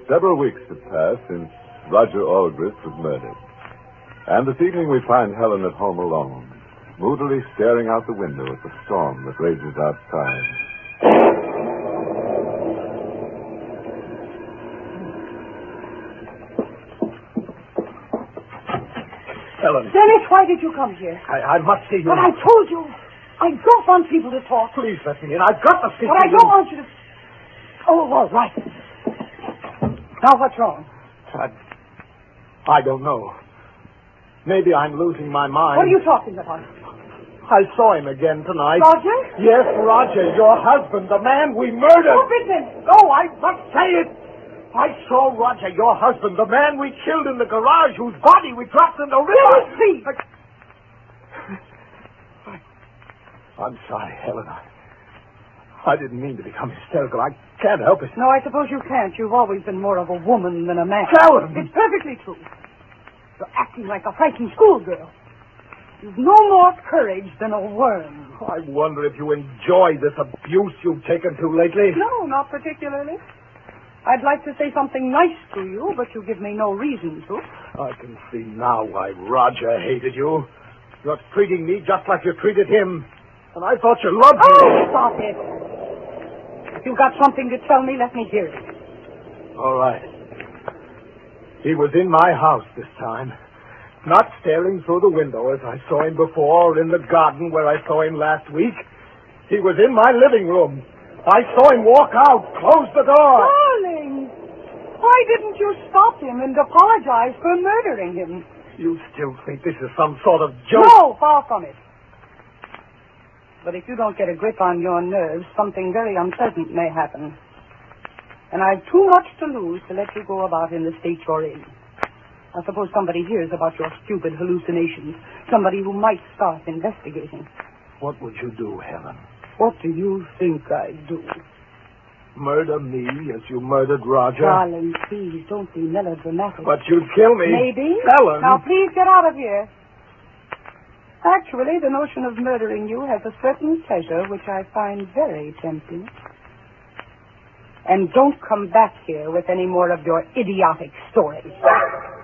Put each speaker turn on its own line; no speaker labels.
Several weeks had passed since Roger Aldrich was murdered. And this evening we find Helen at home alone, moodily staring out the window at the storm that rages outside.
Helen.
Dennis, why did you come here?
I must see you.
But I told you, I don't want people to talk.
Please let me in. I've got to speak
But
to
I don't want you to... Oh, all right. Now, what's wrong?
I don't know. Maybe I'm losing my mind.
What are you talking about?
I saw him again tonight.
Roger?
Yes, Roger, your husband, the man we murdered.
Stop it, then.
No, I must say it. I saw Roger, your husband, the man we killed in the garage, whose body we dropped in the river.
Please.
I'm sorry, Helen. I didn't mean to become hysterical. I can't help it.
No, I suppose you can't. You've always been more of a woman than a man.
Helen!
It's perfectly true. You're acting like a frightened schoolgirl. You've no more courage than a worm.
I wonder if you enjoy this abuse you've taken to lately.
No, not particularly. I'd like to say something nice to you, but you give me no reason to.
I can see now why Roger hated you. You're treating me just like you treated him. And I thought you loved me.
Oh, stop it. If you've got something to tell me, let me hear it.
All right. He was in my house this time. Not staring through the window as I saw him before, or in the garden where I saw him last week. He was in my living room. I saw him walk out, close the door.
Darling, why didn't you stop him and apologize for murdering him?
You still think this is some sort of joke?
No, far from it. But if you don't get a grip on your nerves, something very unpleasant may happen. And I've too much to lose to let you go about in the state you're in. I suppose somebody hears about your stupid hallucinations. Somebody who might start investigating.
What would you do, Helen?
What do you think I'd do?
Murder me as you murdered Roger?
Darling, please, don't be melodramatic.
But you'd kill me.
Maybe.
Helen.
Now, please get out of here. Actually, the notion of murdering you has a certain pleasure which I find very tempting. And don't come back here with any more of your idiotic stories.